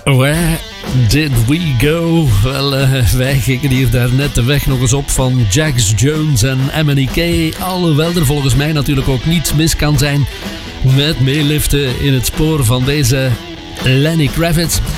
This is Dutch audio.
Where did we go? Wel, wij gingen hier daarnet de weg nog eens op van Jax Jones en MNEK. Alhoewel er volgens mij natuurlijk ook niets mis kan zijn met meeliften in het spoor van deze Lenny Kravitz.